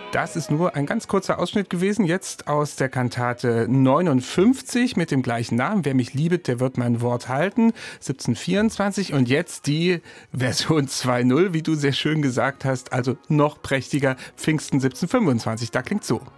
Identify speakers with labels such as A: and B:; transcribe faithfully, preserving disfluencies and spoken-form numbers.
A: Das ist nur ein ganz kurzer Ausschnitt gewesen, jetzt aus der Kantate neunundfünfzig mit dem gleichen Namen. Wer mich liebet, der wird mein Wort halten, siebzehnhundertvierundzwanzig. Und jetzt die Version zwei Punkt null, wie du sehr schön gesagt hast, also noch prächtiger, Pfingsten siebzehnhundertfünfundzwanzig. Da klingt so.